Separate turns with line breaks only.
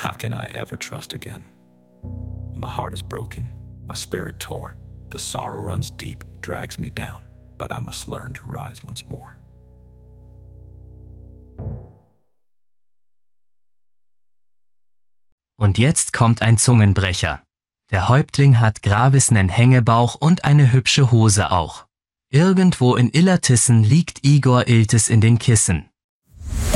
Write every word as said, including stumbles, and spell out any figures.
How can I ever trust again? My heart is broken, my spirit torn. The sorrow runs deep, drags me down, but I must learn to rise once more.
Und jetzt kommt ein Zungenbrecher. Der Häuptling hat Gravis nen Hängebauch und eine hübsche Hose auch. Irgendwo in Illertissen liegt Igor Iltis in den Kissen.